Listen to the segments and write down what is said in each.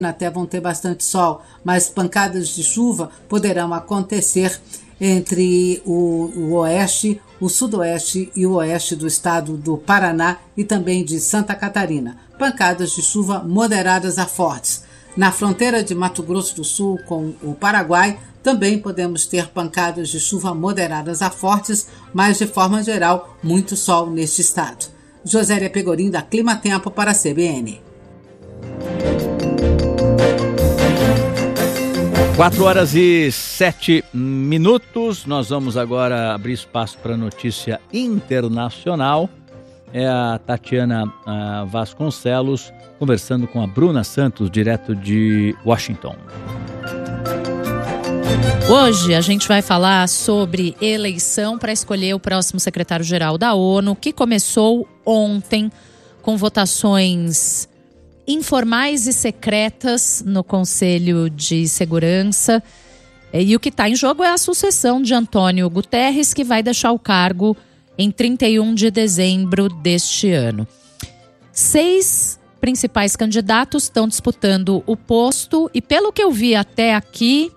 até vão ter bastante sol, mas pancadas de chuva poderão acontecer entre o oeste, o sudoeste e o oeste do estado do Paraná e também de Santa Catarina. Pancadas de chuva moderadas a fortes. Na fronteira de Mato Grosso do Sul com o Paraguai, também podemos ter pancadas de chuva moderadas a fortes, mas de forma geral, muito sol neste estado. Josélia Pegorim, da Clima Tempo, para a CBN. 4h07. Nós vamos agora abrir espaço para notícia internacional. É a Tatiana Vasconcelos conversando com a Bruna Santos, direto de Washington. Hoje a gente vai falar sobre eleição para escolher o próximo secretário-geral da ONU, que começou ontem com votações informais e secretas no Conselho de Segurança. E o que está em jogo é a sucessão de Antônio Guterres, que vai deixar o cargo em 31 de dezembro deste ano. 6 principais candidatos estão disputando o posto e, pelo que eu vi até aqui,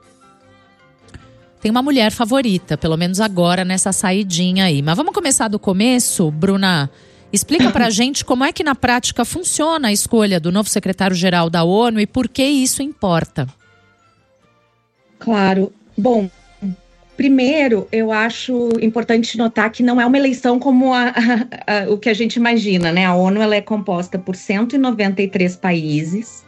tem uma mulher favorita, pelo menos agora nessa saidinha aí. Mas vamos começar do começo, Bruna. Explica pra gente como é que na prática funciona a escolha do novo secretário-geral da ONU e por que isso importa. Claro. Bom, primeiro eu acho importante notar que não é uma eleição como o que a gente imagina, né? A ONU ela é composta por 193 países.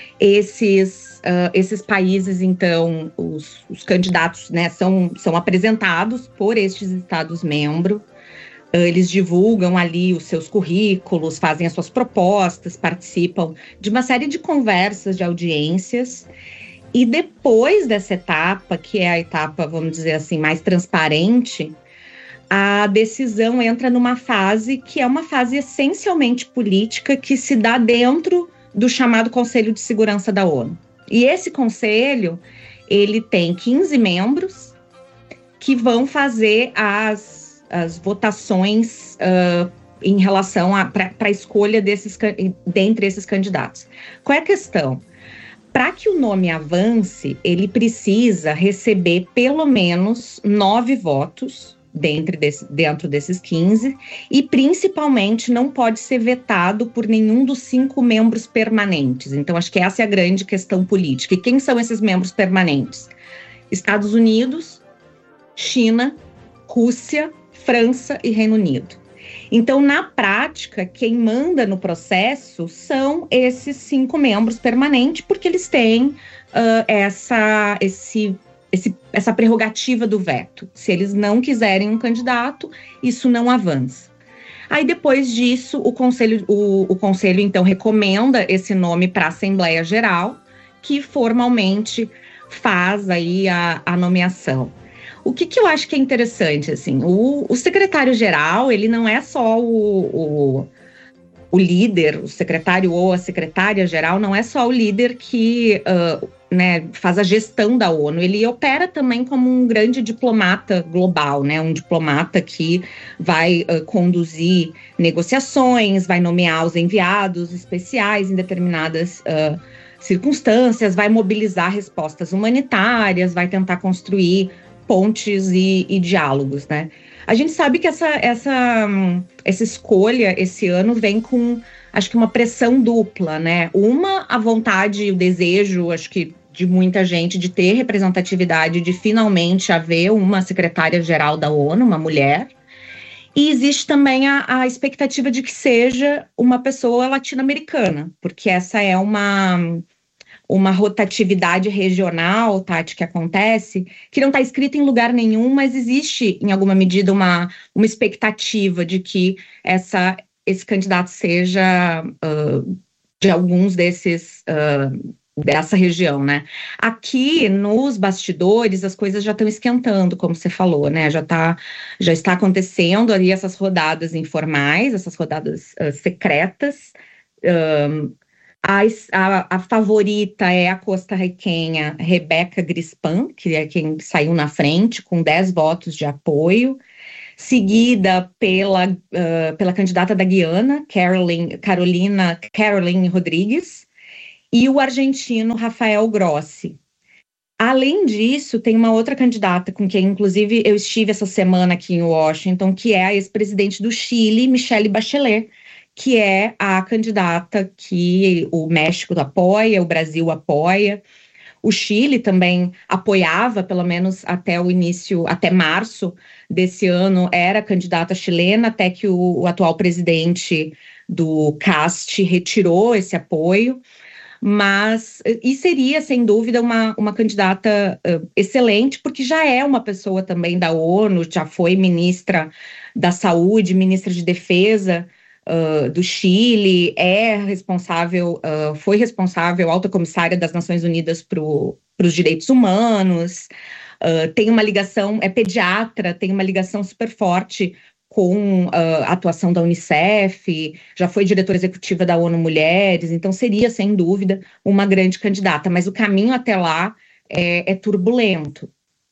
Esses países, então, os candidatos, né, são apresentados por estes Estados-membros. Eles divulgam ali os seus currículos, fazem as suas propostas, participam de uma série de conversas, de audiências. E depois dessa etapa, que é a etapa, vamos dizer assim, mais transparente, a decisão entra numa fase que é uma fase essencialmente política, que se dá dentro do chamado Conselho de Segurança da ONU. E esse conselho, ele tem 15 membros que vão fazer as votações em relação para a escolha dentre esses candidatos. Qual é a questão? Para que o nome avance, ele precisa receber pelo menos 9 votos dentro desses 15 e, principalmente, não pode ser vetado por nenhum dos 5 membros permanentes. Então, acho que essa é a grande questão política. E quem são esses membros permanentes? Estados Unidos, China, Rússia, França e Reino Unido. Então, na prática, quem manda no processo são esses 5 membros permanentes, porque eles têm essa prerrogativa do veto. Se eles não quiserem um candidato, isso não avança. Aí, depois disso, o Conselho, então, recomenda esse nome para a Assembleia Geral, que formalmente faz aí a nomeação. O que eu acho que é interessante, assim, o secretário-geral, ele não é só o líder, o secretário ou a secretária-geral, não é só o líder que faz a gestão da ONU, ele opera também como um grande diplomata global, né, um diplomata que vai conduzir negociações, vai nomear os enviados especiais em determinadas circunstâncias, vai mobilizar respostas humanitárias, vai tentar construir pontes e diálogos, né? A gente sabe que essa escolha esse ano vem com, acho que uma pressão dupla, né? Uma, a vontade e o desejo, acho que de muita gente, de ter representatividade, de finalmente haver uma secretária-geral da ONU, uma mulher. E existe também a expectativa de que seja uma pessoa latino-americana, porque essa é uma rotatividade regional, Tati, que acontece, que não está escrita em lugar nenhum, mas existe, em alguma medida, uma expectativa de que esse candidato seja de alguns dessa região, né? Aqui, nos bastidores, as coisas já estão esquentando, como você falou, né? Já está acontecendo ali essas rodadas informais, essas rodadas secretas. A favorita é a costarriquenha Rebeca Grispan, que é quem saiu na frente, com 10 votos de apoio, seguida pela candidata da Guiana, Caroline Rodrigues, e o argentino Rafael Grossi. Além disso, tem uma outra candidata com quem, inclusive, eu estive essa semana aqui em Washington, que é a ex-presidente do Chile, Michelle Bachelet, que é a candidata que o México apoia, o Brasil apoia. O Chile também apoiava, pelo menos até o início, até março desse ano, era candidata chilena, até que o atual presidente do CAST retirou esse apoio. Mas, e seria, sem dúvida, uma candidata excelente, porque já é uma pessoa também da ONU, já foi ministra da Saúde, ministra de Defesa do Chile, foi responsável, alta comissária das Nações Unidas para os Direitos Humanos, tem uma ligação, é pediatra, tem uma ligação super forte com a atuação da Unicef, já foi diretora executiva da ONU Mulheres, então seria, sem dúvida, uma grande candidata, mas o caminho até lá é turbulento.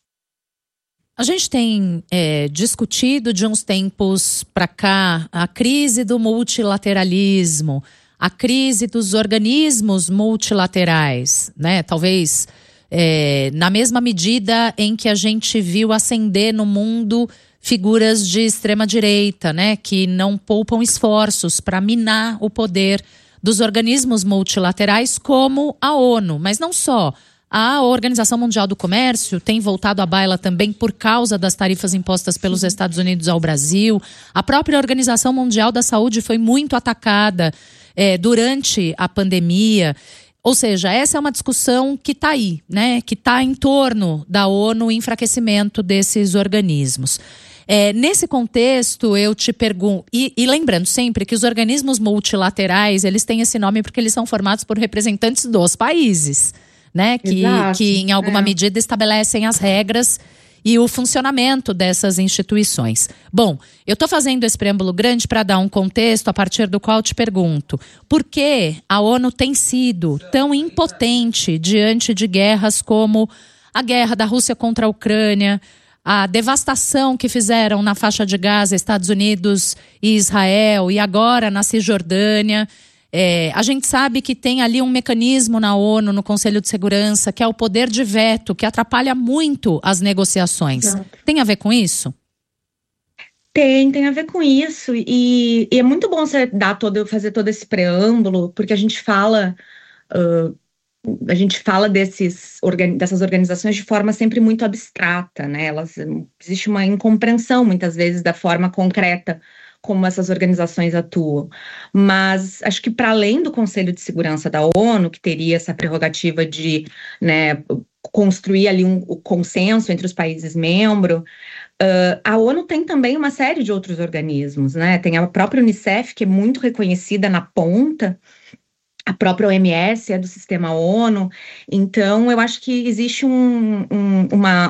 A gente tem discutido de uns tempos para cá a crise do multilateralismo, a crise dos organismos multilaterais, né? Talvez na mesma medida em que a gente viu ascender no mundo figuras de extrema-direita, né, que não poupam esforços para minar o poder dos organismos multilaterais como a ONU, mas não só. A Organização Mundial do Comércio tem voltado à baila também por causa das tarifas impostas pelos Estados Unidos ao Brasil. A própria Organização Mundial da Saúde foi muito atacada durante a pandemia. Ou seja, essa é uma discussão que está aí, né? Que está em torno da ONU, o enfraquecimento desses organismos. Nesse contexto, eu te pergunto, e lembrando sempre que os organismos multilaterais, eles têm esse nome porque eles são formados por representantes dos países, né? Que em alguma medida estabelecem as regras e o funcionamento dessas instituições. Bom, eu estou fazendo esse preâmbulo grande para dar um contexto a partir do qual te pergunto: por que a ONU tem sido tão impotente diante de guerras como a guerra da Rússia contra a Ucrânia, a devastação que fizeram na faixa de Gaza, Estados Unidos e Israel, e agora na Cisjordânia? A gente sabe que tem ali um mecanismo na ONU, no Conselho de Segurança, que é o poder de veto, que atrapalha muito as negociações. Exato. Tem a ver com isso? Tem a ver com isso. E é muito bom você fazer todo esse preâmbulo, porque a gente fala dessas organizações de forma sempre muito abstrata, né? Existe uma incompreensão, muitas vezes, da forma concreta como essas organizações atuam. Mas acho que, para além do Conselho de Segurança da ONU, que teria essa prerrogativa de, né, construir ali o consenso entre os países membros, a ONU tem também uma série de outros organismos, né? Tem a própria Unicef, que é muito reconhecida na ponta, a própria OMS é do sistema ONU. Então, eu acho que existe um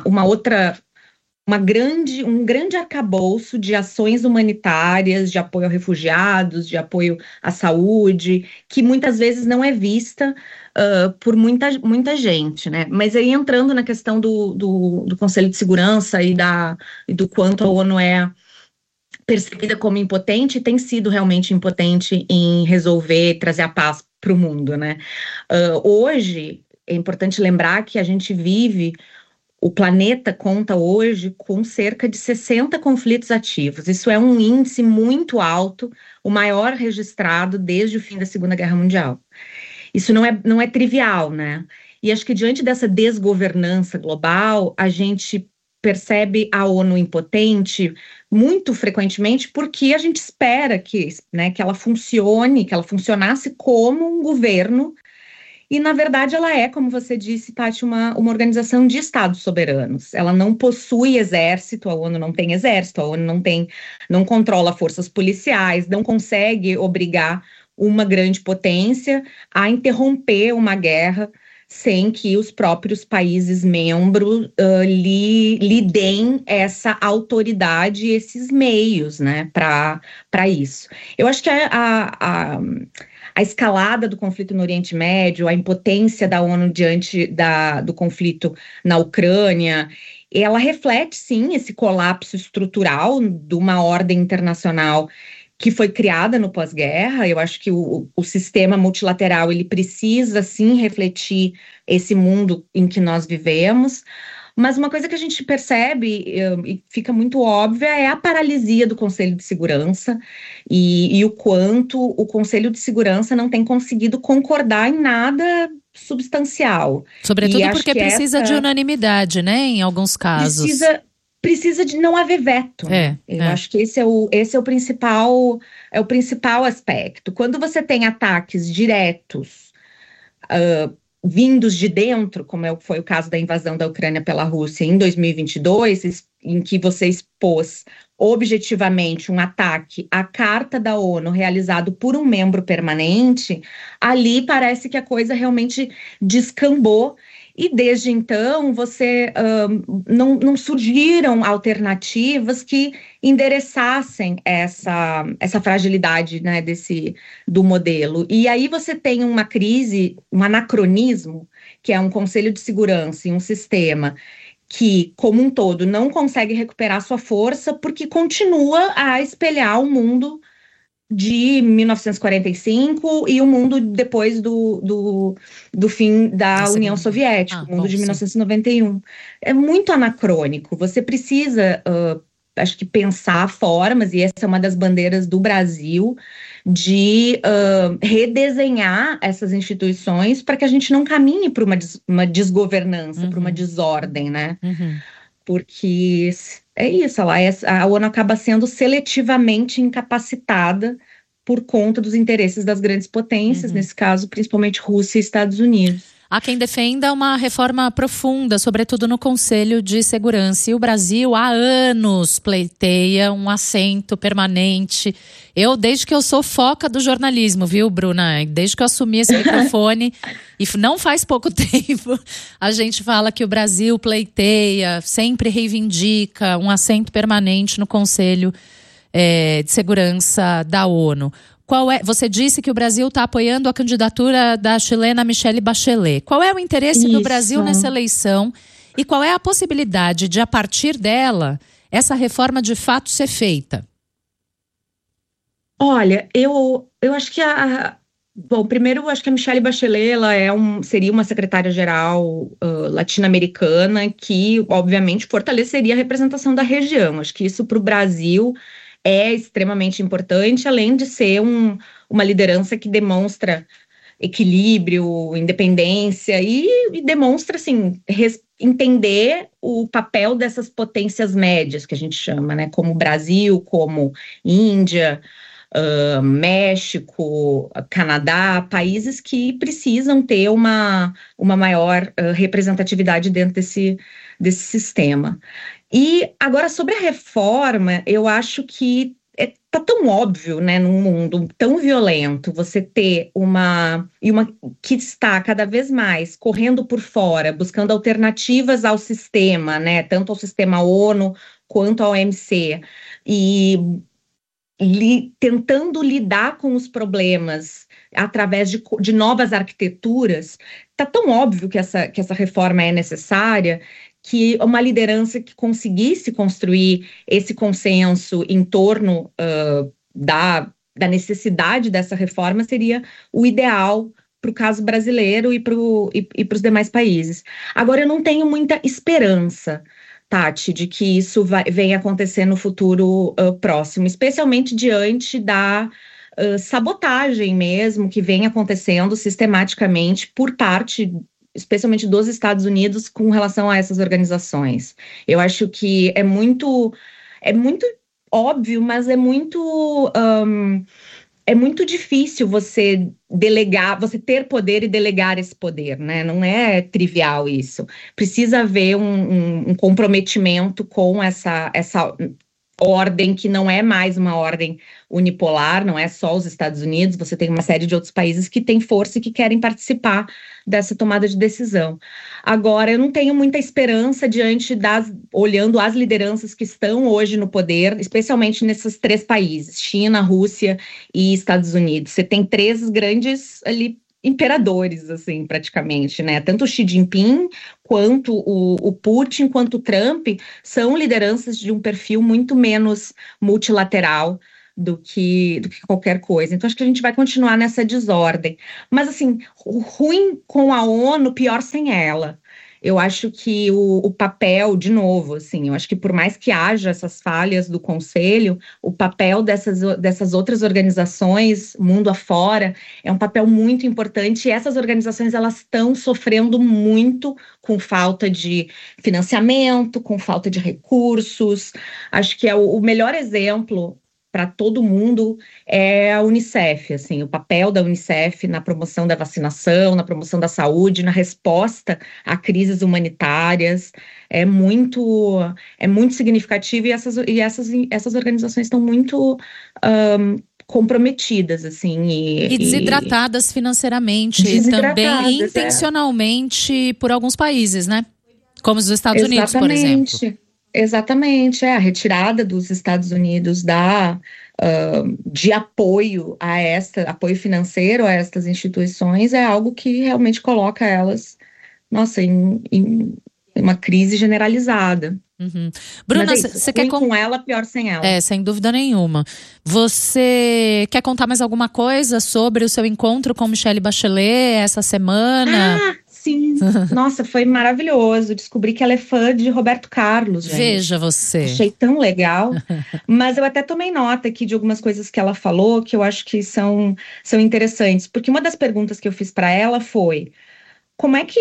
grande arcabouço de ações humanitárias, de apoio a refugiados, de apoio à saúde, que muitas vezes não é vista por muita gente, né? Mas aí, entrando na questão do Conselho de Segurança e do quanto a ONU é percebida como impotente, tem sido realmente impotente em resolver, trazer a paz para o mundo, né? Hoje, é importante lembrar que a gente vive, o planeta conta hoje com cerca de 60 conflitos ativos. Isso é um índice muito alto, o maior registrado desde o fim da Segunda Guerra Mundial. Isso não é trivial, né? E acho que diante dessa desgovernança global, a gente percebe a ONU impotente muito frequentemente porque a gente espera que ela funcione, que ela funcionasse como um governo. E, na verdade, ela é, como você disse, Tati, uma organização de estados soberanos. Ela não possui exército, a ONU não tem exército, a ONU não controla forças policiais, não consegue obrigar uma grande potência a interromper uma guerra sem que os próprios países membros lhe deem essa autoridade e esses meios, né, para isso. Eu acho que a escalada do conflito no Oriente Médio, a impotência da ONU diante do conflito na Ucrânia, ela reflete, sim, esse colapso estrutural de uma ordem internacional que foi criada no pós-guerra. Eu acho que o sistema multilateral ele precisa sim refletir esse mundo em que nós vivemos. Mas uma coisa que a gente percebe e fica muito óbvia é a paralisia do Conselho de Segurança e o quanto o Conselho de Segurança não tem conseguido concordar em nada substancial. Sobretudo porque precisa de unanimidade, né, em alguns casos. Precisa de não haver veto. Eu acho que esse é o principal aspecto. Quando você tem ataques diretos, vindos de dentro, como foi o caso da invasão da Ucrânia pela Rússia em 2022, em que você expôs objetivamente um ataque à Carta da ONU realizado por um membro permanente, ali parece que a coisa realmente descambou. E desde então, não surgiram alternativas que endereçassem essa fragilidade, né, do modelo. E aí você tem uma crise, um anacronismo, que é um Conselho de Segurança e um sistema que, como um todo, não consegue recuperar sua força porque continua a espelhar o mundo de 1945 e o mundo depois do fim da União Soviética, o mundo de 1991. É muito anacrônico. Você precisa, acho que, pensar formas, e essa é uma das bandeiras do Brasil, de redesenhar essas instituições para que a gente não caminhe para uma desgovernança, para uma desordem, né? Porque é isso, a ONU acaba sendo seletivamente incapacitada por conta dos interesses das grandes potências, nesse caso, principalmente Rússia e Estados Unidos. Há quem defenda uma reforma profunda, sobretudo no Conselho de Segurança. E o Brasil, há anos, pleiteia um assento permanente. Desde que eu sou foca do jornalismo, viu, Bruna? Desde que eu assumi esse microfone, e não faz pouco tempo, a gente fala que o Brasil pleiteia, sempre reivindica um assento permanente no Conselho de Segurança da ONU. Você disse que o Brasil está apoiando a candidatura da chilena Michelle Bachelet. Qual é o interesse do Brasil nessa eleição e qual é a possibilidade de, a partir dela, essa reforma de fato ser feita? Olha, eu acho que bom, primeiro, eu acho que a Michelle Bachelet ela seria uma secretária-geral latino-americana que, obviamente, fortaleceria a representação da região. Acho que isso para o Brasil é extremamente importante, além de ser uma liderança que demonstra equilíbrio, independência e demonstra, assim, entender o papel dessas potências médias que a gente chama, né, como Brasil, como Índia, México, Canadá, países que precisam ter uma maior representatividade dentro desse sistema. E agora, sobre a reforma, eu acho que tá tão óbvio, né, num mundo tão violento, você ter uma que está cada vez mais correndo por fora, buscando alternativas ao sistema, né, tanto ao sistema ONU quanto ao OMC, e tentando lidar com os problemas através de novas arquiteturas. Tá tão óbvio que essa reforma é necessária, que uma liderança que conseguisse construir esse consenso em torno da necessidade dessa reforma seria o ideal para o caso brasileiro e para os demais países. Agora, eu não tenho muita esperança, Tati, de que isso venha acontecer no futuro próximo, especialmente diante da sabotagem mesmo que vem acontecendo sistematicamente por parte, especialmente dos Estados Unidos, com relação a essas organizações. Eu acho que é muito óbvio, mas é muito difícil você delegar, você ter poder e delegar esse poder, né? Não é trivial isso. Precisa haver um comprometimento com essa ordem que não é mais uma ordem unipolar, não é só os Estados Unidos, você tem uma série de outros países que têm força e que querem participar dessa tomada de decisão. Agora, eu não tenho muita esperança olhando as lideranças que estão hoje no poder, especialmente nesses três países, China, Rússia e Estados Unidos. Você tem três grandes ali imperadores, assim, praticamente, né? Tanto o Xi Jinping, quanto o Putin, quanto o Trump, são lideranças de um perfil muito menos multilateral do que qualquer coisa. Então, acho que a gente vai continuar nessa desordem. Mas, assim, ruim com a ONU, pior sem ela. Eu acho que o papel, de novo, assim, eu acho que por mais que haja essas falhas do Conselho, o papel dessas outras organizações, mundo afora, é um papel muito importante, e essas organizações, elas estão sofrendo muito com falta de financiamento, com falta de recursos. Acho que é o melhor exemplo para todo mundo é a Unicef, assim, o papel da Unicef na promoção da vacinação, na promoção da saúde, na resposta a crises humanitárias, é muito significativo, e essas organizações estão muito comprometidas, assim. E desidratadas financeiramente, também intencionalmente por alguns países, né? Como os Estados Unidos, por exemplo. Exatamente, a retirada dos Estados Unidos de apoio apoio financeiro a estas instituições é algo que realmente coloca elas, nossa, em uma crise generalizada. Uhum. Bruna, você quer com ela, pior sem ela. Sem dúvida nenhuma. Você quer contar mais alguma coisa sobre o seu encontro com Michelle Bachelet essa semana? Sim, nossa, foi maravilhoso. Descobri que ela é fã de Roberto Carlos, gente. Veja você. Achei tão legal. Mas eu até tomei nota aqui de algumas coisas que ela falou que eu acho que são interessantes. Porque uma das perguntas que eu fiz para ela foi: como é que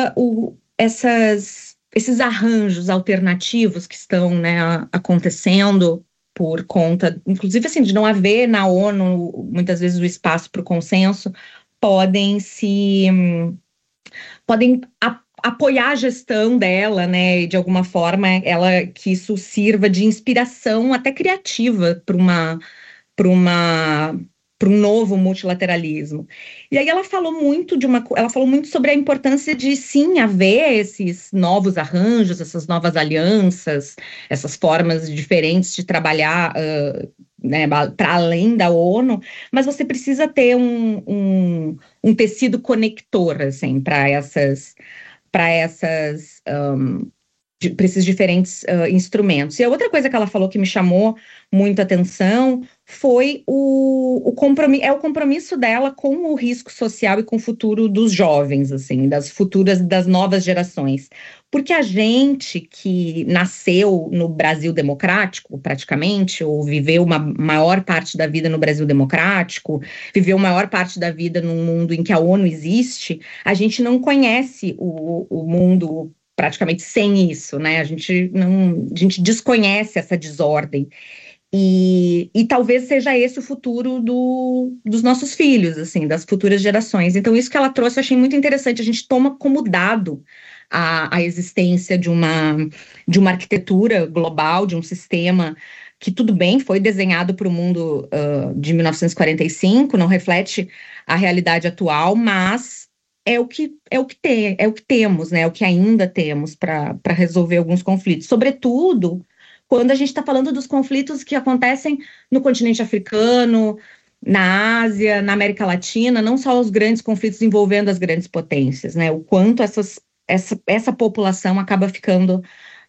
esses arranjos alternativos que estão, né, acontecendo por conta, inclusive, assim, de não haver na ONU muitas vezes o espaço para o consenso, podem apoiar a gestão dela, né, e de alguma forma que isso sirva de inspiração até criativa para um novo multilateralismo. E aí ela falou muito sobre a importância de sim haver esses novos arranjos, essas novas alianças, essas formas diferentes de trabalhar, né, para além da ONU, mas você precisa ter um tecido conector, assim, para esses diferentes instrumentos. E a outra coisa que ela falou que me chamou muita atenção foi o compromisso dela com o risco social e com o futuro dos jovens, assim, das novas gerações. Porque a gente que nasceu no Brasil democrático, praticamente, ou viveu uma maior parte da vida no Brasil democrático, viveu maior parte da vida num mundo em que a ONU existe, a gente não conhece o mundo praticamente sem isso, né? A gente desconhece essa desordem. E talvez seja esse o futuro dos nossos filhos, assim, das futuras gerações. Então, isso que ela trouxe eu achei muito interessante. A gente toma como dado a existência de uma arquitetura global, de um sistema que, tudo bem, foi desenhado para o mundo de 1945, não reflete a realidade atual, mas é o que temos, né? É o que ainda temos para resolver alguns conflitos. Sobretudo quando a gente está falando dos conflitos que acontecem no continente africano, na Ásia, na América Latina, não só os grandes conflitos envolvendo as grandes potências, né? O quanto essa população acaba ficando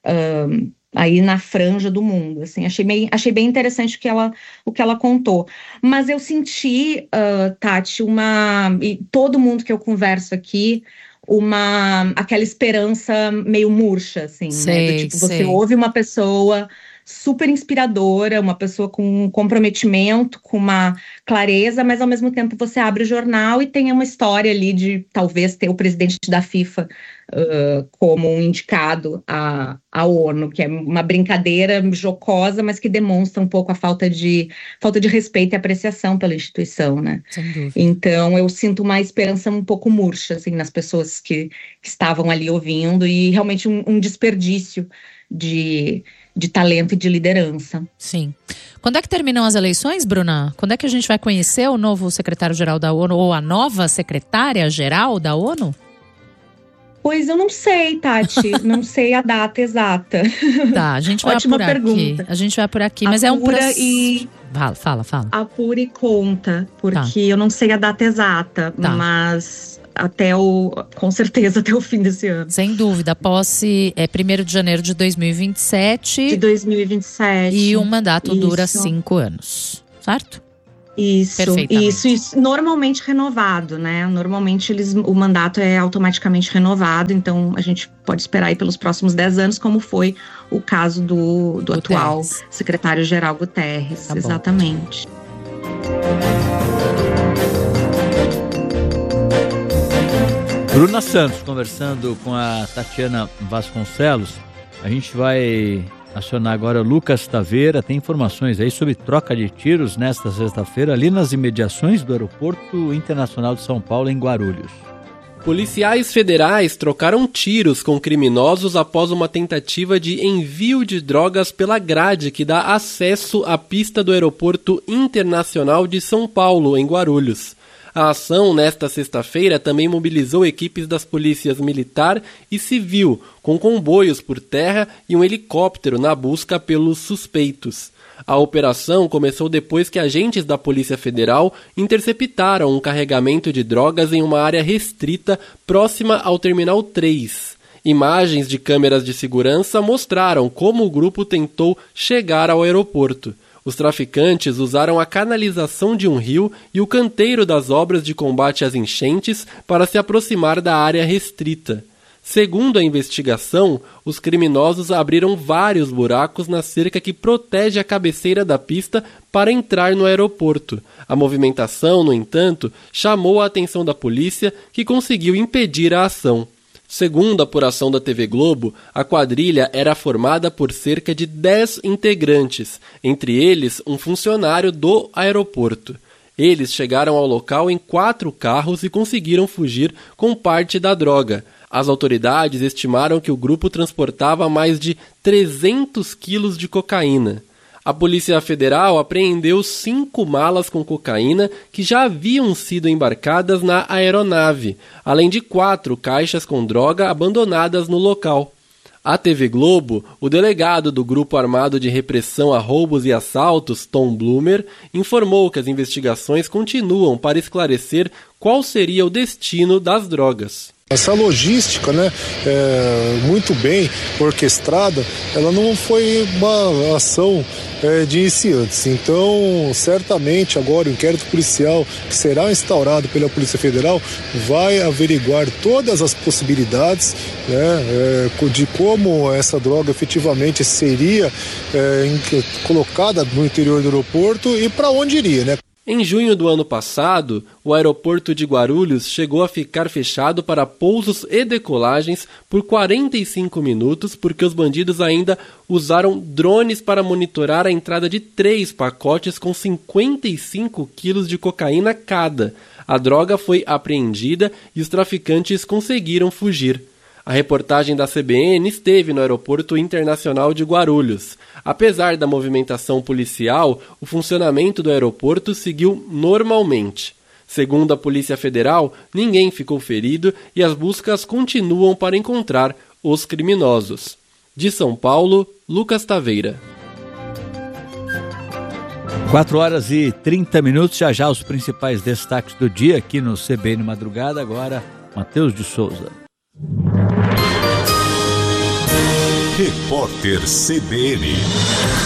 aí na franja do mundo, assim. Achei bem interessante o que ela contou. Mas eu senti, Tati, e todo mundo que eu converso aqui, aquela esperança meio murcha, assim, né? Do tipo, você ouve uma pessoa super inspiradora, uma pessoa com um comprometimento, com uma clareza, mas ao mesmo tempo você abre o jornal e tem uma história ali de talvez ter o presidente da FIFA como um indicado à ONU, que é uma brincadeira jocosa, mas que demonstra um pouco a falta de respeito e apreciação pela instituição, né? Sem dúvida. Então eu sinto uma esperança um pouco murcha, assim, nas pessoas que estavam ali ouvindo, e realmente um desperdício de talento e de liderança. Sim. Quando é que terminam as eleições, Bruna? Quando é que a gente vai conhecer o novo secretário-geral da ONU ou a nova secretária-geral da ONU? Pois eu não sei, Tati. Não sei a data exata. Tá, a gente vai apurar aqui. A gente vai apurar aqui, mas é um processo. Fala. Apura e conta, porque eu não sei a data exata, mas com certeza até o fim desse ano. Sem dúvida, a posse é 1º de janeiro de 2027. De 2027. E o mandato dura 5 anos. certo? Isso, normalmente renovado, né? Normalmente o mandato é automaticamente renovado, então a gente pode esperar aí pelos próximos 10 anos, como foi o caso do atual secretário-geral Guterres. Tá, exatamente. Bruna Santos conversando com a Tatiana Vasconcelos. A gente vai acionar agora o Lucas Taveira. Tem informações aí sobre troca de tiros nesta sexta-feira ali nas imediações do Aeroporto Internacional de São Paulo, em Guarulhos. Policiais federais trocaram tiros com criminosos após uma tentativa de envio de drogas pela grade que dá acesso à pista do Aeroporto Internacional de São Paulo, em Guarulhos. A ação, nesta sexta-feira, também mobilizou equipes das polícias militar e civil, com comboios por terra e um helicóptero na busca pelos suspeitos. A operação começou depois que agentes da Polícia Federal interceptaram um carregamento de drogas em uma área restrita próxima ao Terminal 3. Imagens de câmeras de segurança mostraram como o grupo tentou chegar ao aeroporto. Os traficantes usaram a canalização de um rio e o canteiro das obras de combate às enchentes para se aproximar da área restrita. Segundo a investigação, os criminosos abriram vários buracos na cerca que protege a cabeceira da pista para entrar no aeroporto. A movimentação, no entanto, chamou a atenção da polícia, que conseguiu impedir a ação. Segundo a apuração da TV Globo, a quadrilha era formada por cerca de 10 integrantes, entre eles um funcionário do aeroporto. Eles chegaram ao local em 4 carros e conseguiram fugir com parte da droga. As autoridades estimaram que o grupo transportava mais de 300 quilos de cocaína. A Polícia Federal apreendeu 5 malas com cocaína que já haviam sido embarcadas na aeronave, além de 4 caixas com droga abandonadas no local. À TV Globo, o delegado do Grupo Armado de Repressão a Roubos e Assaltos, Tom Blumer, informou que as investigações continuam para esclarecer qual seria o destino das drogas. Essa logística, muito bem orquestrada, ela não foi uma ação de iniciantes. Então, certamente agora o inquérito policial que será instaurado pela Polícia Federal vai averiguar todas as possibilidades, de como essa droga efetivamente seria colocada no interior do aeroporto e para onde iria, né? Em junho do ano passado, o aeroporto de Guarulhos chegou a ficar fechado para pousos e decolagens por 45 minutos, porque os bandidos ainda usaram drones para monitorar a entrada de 3 pacotes com 55 quilos de cocaína cada. A droga foi apreendida e os traficantes conseguiram fugir. A reportagem da CBN esteve no Aeroporto Internacional de Guarulhos. Apesar da movimentação policial, o funcionamento do aeroporto seguiu normalmente. Segundo a Polícia Federal, ninguém ficou ferido e as buscas continuam para encontrar os criminosos. De São Paulo, Lucas Taveira. 4h30, já os principais destaques do dia aqui no CBN Madrugada. Agora, Matheus de Souza. Repórter CBN.